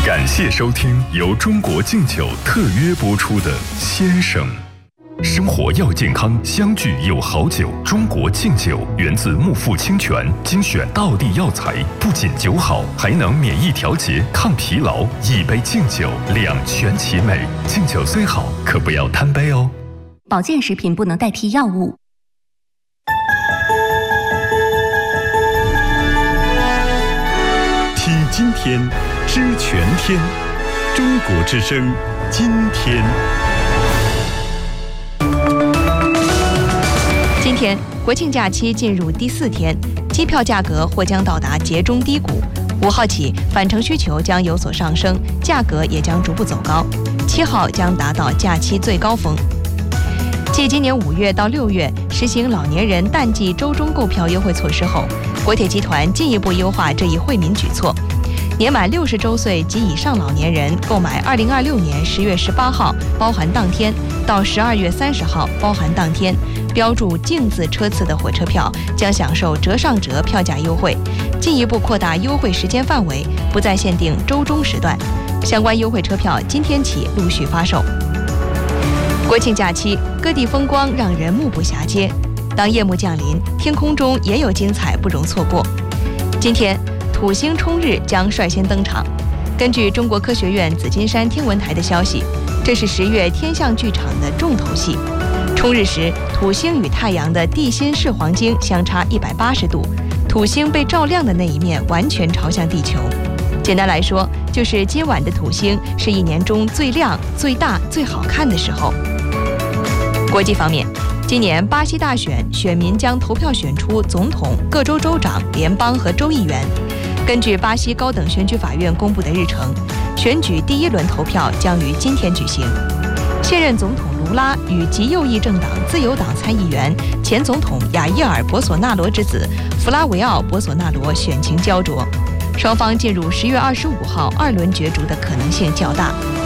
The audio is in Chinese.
感谢收听由中国敬酒特约播出的《先生》。生活要健康，相聚有好酒。中国敬酒源自木富清泉精选道地药材，不仅酒好，还能免疫调节、抗疲劳。一杯敬酒，两全其美。敬酒虽好，可不要贪杯哦。 保健食品不能代替药物。 听今天，知全天。中国之声，今天。 今天国庆假期进入第4天，机票价格或将到达节中低谷。5号起，返程需求将有所上升，价格也将逐步走高。7号将达到假期最高峰。继今年5月到6月实行老年人淡季周中购票优惠措施后，国铁集团进一步优化这一惠民举措。年满60周岁及以上老年人购买2026年10月18号包含当天到12月30号包含当天标注净字车次的火车票，将享受折上折票价优惠，进一步扩大优惠时间范围，不再限定周中时段。相关优惠车票今天起陆续发售。国庆假期，各地风光让人目不暇接。当夜幕降临，天空中也有精彩不容错过。今天，土星冲日将率先登场。根据中国科学院紫金山天文台的消息，这是10月天象剧场的重头戏。冲日时，土星与太阳的地心视黄经相差180度，土星被照亮的那一面完全朝向地球。简单来说，就是今晚的土星是一年中最亮、最大、最好看的时候。国际方面，今年巴西大选，选民将投票选出总统、各州州长、联邦和州议员。根据巴西高等选举法院公布的日程，选举第1轮投票将于今天举行。现任总统卢拉与极右翼政党自由党参议员、前总统亚伊尔·博索纳罗之子弗拉维奥·博索纳罗选情焦灼，双方进入10月25号2轮角逐的可能性较大。